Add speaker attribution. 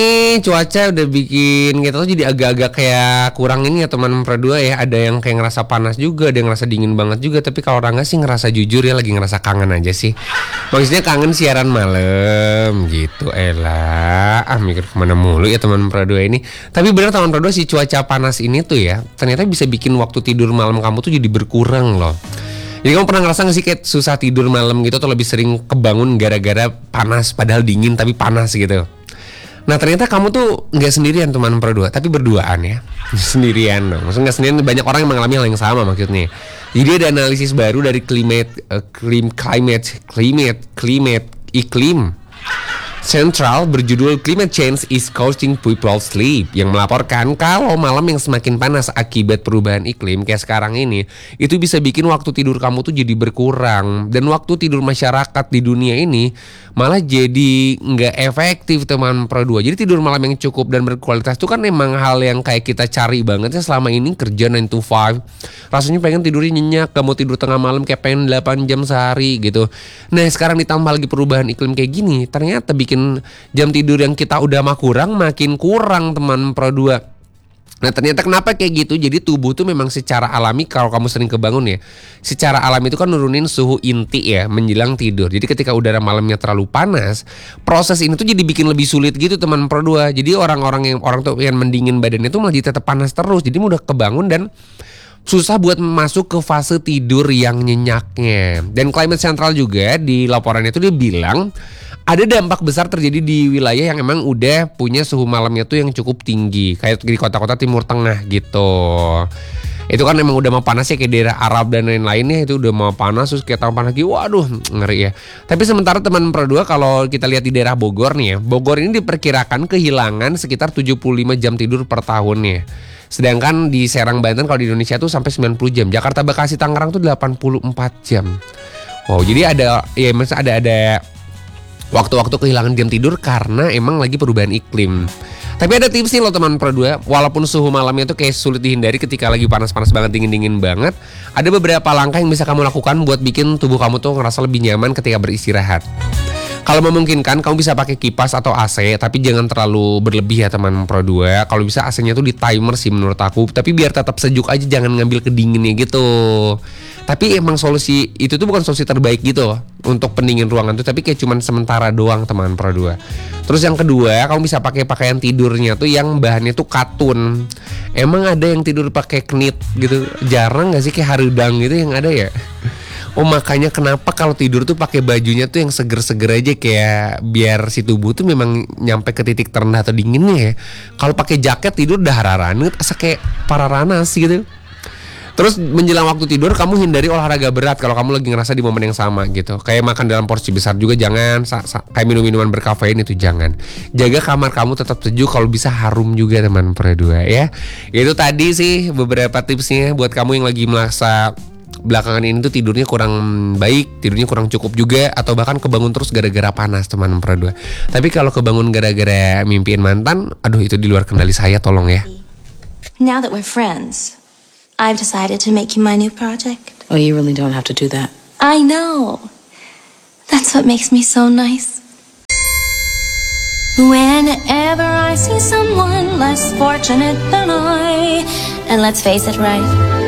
Speaker 1: Cuaca udah bikin kita tuh jadi agak-agak kayak kurang ini ya teman berdua ya. Ada yang kayak ngerasa panas juga, ada yang ngerasa dingin banget juga. Tapi kalau Rangga sih ngerasa jujur ya lagi ngerasa kangen aja sih. Maksudnya kangen siaran malam gitu. Elah, mikir kemana mulu ya teman berdua ini. Tapi bener teman berdua si cuaca panas ini tuh ya, ternyata bisa bikin waktu tidur malam kamu tuh jadi berkurang loh. Jadi kamu pernah ngerasa gak sih kayak susah tidur malam gitu, atau lebih sering kebangun gara-gara panas padahal dingin tapi panas gitu? Nah ternyata kamu tuh nggak sendirian teman berdua, tapi berduaan ya. Sendirian dong, maksudnya nggak sendirian, banyak orang yang mengalami hal yang sama maksudnya. Jadi ada analisis baru dari iklim Central berjudul Climate Change is Causing People Sleep, yang melaporkan kalau malam yang semakin panas akibat perubahan iklim kayak sekarang ini, itu bisa bikin waktu tidur kamu tuh jadi berkurang. Dan waktu tidur masyarakat di dunia ini malah jadi nggak efektif teman berdua. Jadi tidur malam yang cukup dan berkualitas itu kan emang hal yang kayak kita cari banget ya selama ini, kerja 9 to 5. Rasanya pengen tidurnya nyenyak, gak mau tidur tengah malam kayak pengen 8 jam sehari gitu. Nah sekarang ditambah lagi perubahan iklim kayak gini, ternyata bikin jam tidur yang kita udah makin kurang teman berdua. Nah ternyata kenapa kayak gitu? Jadi tubuh tuh memang secara alami, kalau kamu sering kebangun ya, secara alami itu kan nurunin suhu inti ya menjelang tidur. Jadi ketika udara malamnya terlalu panas, proses ini tuh jadi bikin lebih sulit gitu teman berdua. Jadi orang tuh yang mendingin badannya tuh malah jadi tetap panas terus. Jadi mudah kebangun dan susah buat masuk ke fase tidur yang nyenyaknya. Dan Climate Central juga di laporannya itu dia bilang ada dampak besar terjadi di wilayah yang emang udah punya suhu malamnya tuh yang cukup tinggi, kayak di kota-kota Timur Tengah gitu. Itu kan emang udah mau panas ya, kayak daerah Arab dan lain-lainnya itu udah mau panas, terus kayak tahun panas lagi, waduh ngeri ya. Tapi sementara teman berdua kalau kita lihat di daerah Bogor nih ya, Bogor ini diperkirakan kehilangan sekitar 75 jam tidur per tahunnya. Sedangkan di Serang, Banten kalau di Indonesia tuh sampai 90 jam. Jakarta, Bekasi, Tangerang tuh 84 jam. Wow, jadi ada waktu-waktu kehilangan jam tidur karena emang lagi perubahan iklim. Tapi ada tips nih loh teman berdua, walaupun suhu malamnya tuh kayak sulit dihindari ketika lagi panas-panas banget, dingin-dingin banget, ada beberapa langkah yang bisa kamu lakukan buat bikin tubuh kamu tuh ngerasa lebih nyaman ketika beristirahat. Kalau memungkinkan kamu bisa pakai kipas atau AC, tapi jangan terlalu berlebih ya teman berdua. Kalau bisa AC-nya tuh di timer sih menurut aku, tapi biar tetap sejuk aja, jangan ngambil kedinginnya gitu. Tapi emang solusi itu tuh bukan solusi terbaik gitu untuk pendingin ruangan tuh, tapi kayak cuman sementara doang teman berdua. Terus yang kedua, kamu bisa pakai pakaian tidurnya tuh yang bahannya tuh katun. Emang ada yang tidur pakai knit gitu? Jarang nggak sih kayak harudang gitu yang ada ya? Oh makanya kenapa kalau tidur tuh pakai bajunya tuh yang seger-seger aja, kayak biar si tubuh tuh memang nyampe ke titik terendah atau dinginnya ya. Kalau pakai jaket tidur udah hararanget, asa kayak pararanas gitu. Terus menjelang waktu tidur kamu hindari olahraga berat kalau kamu lagi ngerasa di momen yang sama gitu. Kayak makan dalam porsi besar juga jangan, kayak minum-minuman berkafein itu jangan. Jaga kamar kamu tetap sejuk, kalau bisa harum juga teman berdua ya. Itu tadi sih beberapa tipsnya buat kamu yang lagi merasa belakangan ini tuh tidurnya kurang baik, tidurnya kurang cukup juga, atau bahkan kebangun terus gara-gara panas teman berdua. Tapi kalau kebangun gara-gara mimpiin mantan, aduh itu di luar kendali saya, tolong ya.
Speaker 2: Now that we're friends, I've decided to make you my new project.
Speaker 3: Oh, you really don't have to do that.
Speaker 2: I know. That's what makes me so nice. Whenever I see someone less fortunate than I, and let's face it, right?